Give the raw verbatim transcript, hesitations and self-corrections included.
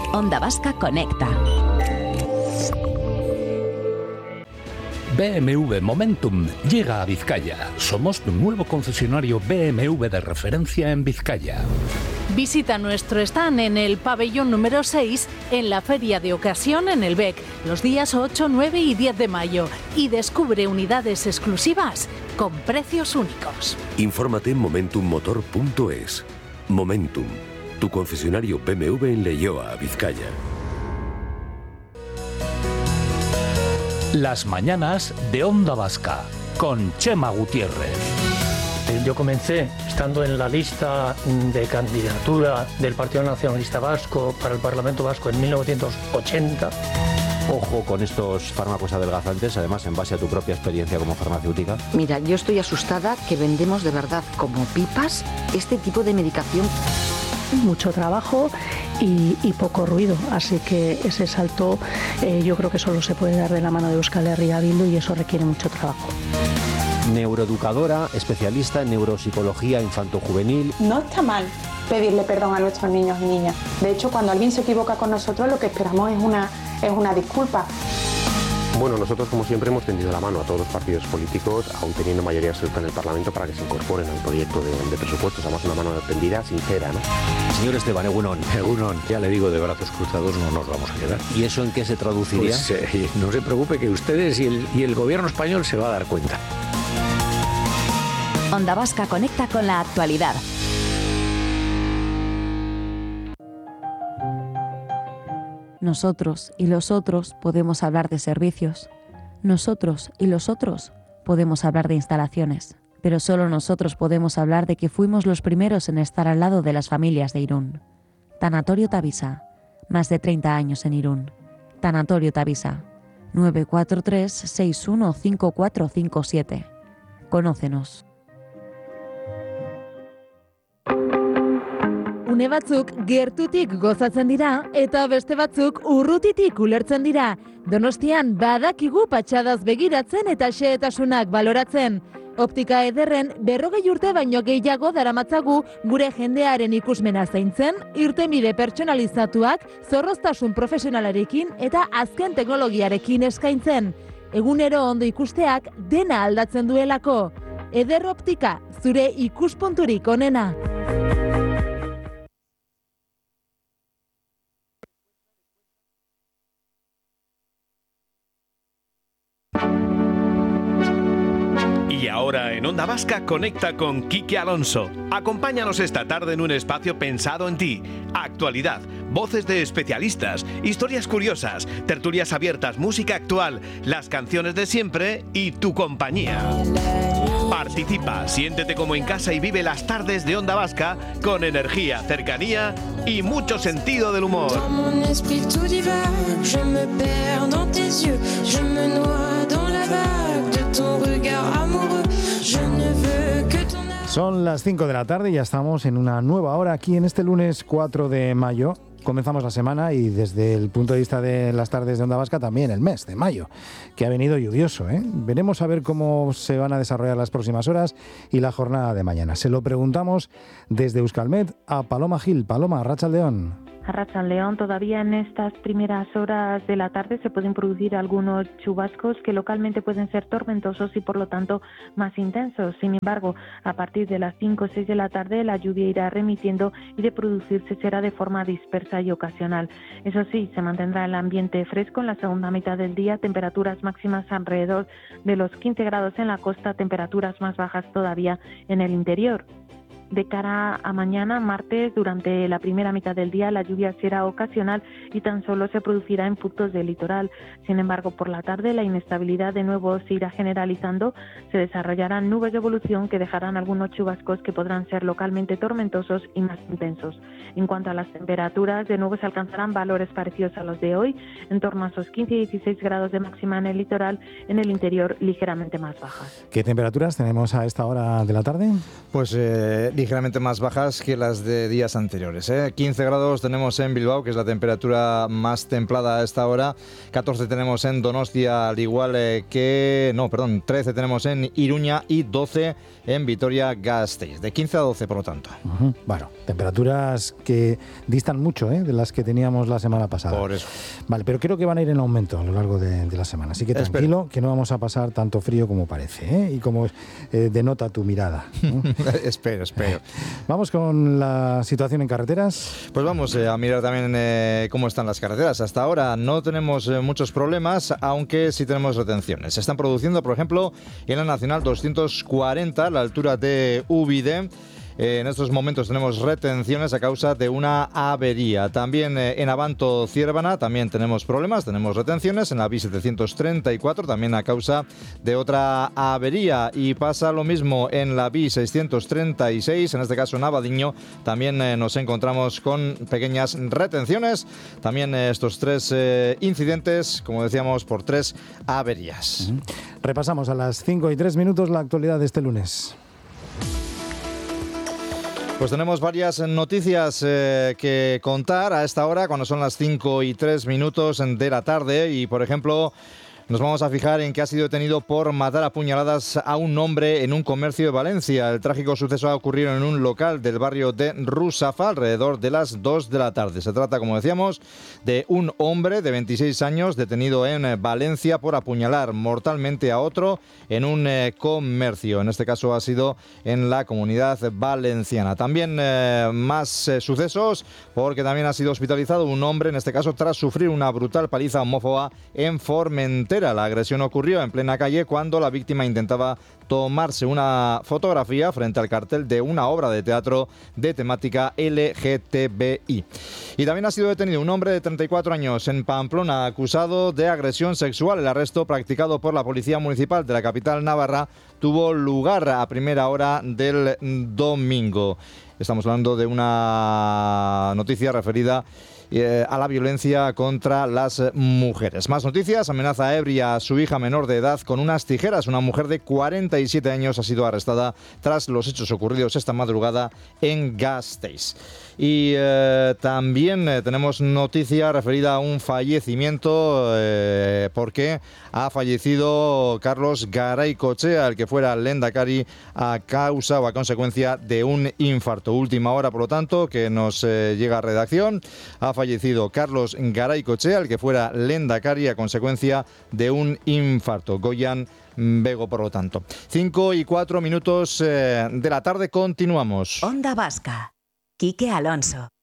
Onda Vasca Conecta. B M W Momentum llega a Vizcaya. Somos tu nuevo concesionario B M W de referencia en Vizcaya. Visita nuestro stand en el pabellón número seis en la Feria de Ocasión en el B E C los días ocho, nueve y diez de mayo y descubre unidades exclusivas con precios únicos. Infórmate en momentum motor punto es. Momentum, tu concesionario B M W en Leioa, Vizcaya. Las mañanas de Onda Vasca con Chema Gutiérrez. Yo comencé estando en la lista de candidatura del Partido Nacionalista Vasco para el Parlamento Vasco en mil novecientos ochenta. Ojo con estos fármacos adelgazantes, además en base a tu propia experiencia como farmacéutica. Mira, yo estoy asustada que vendemos de verdad como pipas este tipo de medicación. Mucho trabajo y, y poco ruido, así que ese salto eh, yo creo que solo se puede dar de la mano de Euskal Herria Bildu y eso requiere mucho trabajo. Neuroeducadora, especialista en neuropsicología infantojuvenil. No está mal pedirle perdón a nuestros niños y niñas. De hecho, cuando alguien se equivoca con nosotros, lo que esperamos es una, es una disculpa. Bueno, nosotros como siempre hemos tendido la mano a todos los partidos políticos, aún teniendo mayoría absoluta en el Parlamento, para que se incorporen al proyecto de, de presupuestos. Además, una mano tendida, sincera, ¿no? Señor Esteban, Egunon. Egunon, ya le digo, de brazos cruzados no nos vamos a quedar. ¿Y eso en qué se traduciría? Pues eh, no se preocupe, que ustedes y el, y el gobierno español se va a dar cuenta. Onda Vasca conecta con la actualidad. Nosotros y los otros podemos hablar de servicios. Nosotros y los otros podemos hablar de instalaciones. Pero solo nosotros podemos hablar de que fuimos los primeros en estar al lado de las familias de Irún. Tanatorio Tavisa. Más de treinta años en Irún. Tanatorio Tavisa. nueve cuatro tres, seis uno cinco cuatro cinco siete. Conócenos. Une batzuk gertutik gozatzen dira eta beste batzuk urrutitik ulertzen dira. Donostian badakigu patxadaz begiratzen eta xehetasunak baloratzen. Optika ederren berrogei urte baino gehiago daramatzagu gure jendearen ikusmena zaintzen, irtenbide pertsonalizatuak, zorroztasun profesionalarekin eta azken teknologiarekin eskaintzen. Egunero ondo ikusteak dena aldatzen duelako. Eder Optika, zure ikuspunturik onena. Y ahora en Onda Vasca conecta con Quique Alonso. Acompáñanos esta tarde en un espacio pensado en ti. Actualidad, voces de especialistas, historias curiosas, tertulias abiertas, música actual, las canciones de siempre y tu compañía. Participa, siéntete como en casa y vive las tardes de Onda Vasca con energía, cercanía y mucho sentido del humor. Son las cinco de la tarde y ya estamos en una nueva hora aquí en este lunes cuatro de mayo. Comenzamos la semana y desde el punto de vista de las tardes de Onda Vasca también el mes de mayo, que ha venido lluvioso, ¿eh? Veremos a ver cómo se van a desarrollar las próximas horas y la jornada de mañana. Se lo preguntamos desde Euskalmet a Paloma Gil. Paloma, Arratsaldeon. Arratsaldeon, todavía en estas primeras horas de la tarde se pueden producir algunos chubascos que localmente pueden ser tormentosos y por lo tanto más intensos. Sin embargo, a partir de las cinco o seis de la tarde la lluvia irá remitiendo y de producirse será de forma dispersa y ocasional. Eso sí, se mantendrá el ambiente fresco en la segunda mitad del día, temperaturas máximas alrededor de los quince grados en la costa, temperaturas más bajas todavía en el interior. De cara a mañana, martes, durante la primera mitad del día, la lluvia será ocasional y tan solo se producirá en puntos del litoral. Sin embargo, por la tarde, la inestabilidad de nuevo se irá generalizando. Se desarrollarán nubes de evolución que dejarán algunos chubascos que podrán ser localmente tormentosos y más intensos. En cuanto a las temperaturas, de nuevo se alcanzarán valores parecidos a los de hoy, en torno a esos quince y dieciséis grados de máxima en el litoral, en el interior ligeramente más bajas. ¿Qué temperaturas tenemos a esta hora de la tarde? Pues eh, ligeramente más bajas que las de días anteriores. ¿eh? quince grados tenemos en Bilbao, que es la temperatura más templada a esta hora. catorce tenemos en Donostia, al igual eh, que... No, perdón, trece tenemos en Iruña y doce en Vitoria-Gasteiz. De quince a doce, por lo tanto. Uh-huh. Bueno, temperaturas que distan mucho ¿eh? de las que teníamos la semana pasada. Por eso. Vale, pero creo que van a ir en aumento a lo largo de, de la semana. Así que tranquilo, Espero. que no vamos a pasar tanto frío como parece ¿eh? y como eh, denota tu mirada. ¿no? espero, espero. Vamos con la situación en carreteras. Pues vamos eh, a mirar también eh, cómo están las carreteras. Hasta ahora no tenemos eh, muchos problemas, aunque sí tenemos retenciones. Se están produciendo, por ejemplo, en la Nacional doscientos cuarenta, a la altura de Ubide. En estos momentos tenemos retenciones a causa de una avería. También en Abanto Ciervana también tenemos problemas, tenemos retenciones en la B I setecientos treinta y cuatro, también a causa de otra avería. Y pasa lo mismo en la B I seiscientos treinta y seis, en este caso en Abadiño, también eh, nos encontramos con pequeñas retenciones. También eh, estos tres eh, incidentes, como decíamos, por tres averías. Uh-huh. Repasamos a las cinco y tres minutos la actualidad de este lunes. Pues tenemos varias noticias eh, que contar a esta hora, cuando son las cinco y tres minutos de la tarde. Y, por ejemplo, nos vamos a fijar en que ha sido detenido por matar a puñaladas a un hombre en un comercio de Valencia. El trágico suceso ha ocurrido en un local del barrio de Rusafa alrededor de las dos de la tarde. Se trata, como decíamos, de un hombre de veintiséis años detenido en Valencia por apuñalar mortalmente a otro en un eh, comercio. En este caso ha sido en la Comunidad Valenciana. También eh, más eh, sucesos, porque también ha sido hospitalizado un hombre, en este caso tras sufrir una brutal paliza homófoba en Formentera. La agresión ocurrió en plena calle cuando la víctima intentaba tomarse una fotografía frente al cartel de una obra de teatro de temática L G T B I. Y también ha sido detenido un hombre de treinta y cuatro años en Pamplona acusado de agresión sexual. El arresto practicado por la Policía Municipal de la capital navarra tuvo lugar a primera hora del domingo. Estamos hablando de una noticia referida eh, a la violencia contra las mujeres. Más noticias. Amenaza ebria a su hija menor de edad con unas tijeras. Una mujer de cuarenta y siete años ha sido arrestada tras los hechos ocurridos esta madrugada en Gasteiz. Y eh, también eh, tenemos noticia referida a un fallecimiento eh, porque ha fallecido Carlos Garaycochea, el que fuera lehendakari, a causa o a consecuencia de un infarto. Última hora, por lo tanto, que nos eh, llega a redacción. Ha fallecido Carlos Garaycochea, el que fuera lehendakari, a consecuencia de un infarto. Goyan Bego, por lo tanto. Cinco y cuatro minutos eh, de la tarde, continuamos. Onda Vasca. Quique Alonso.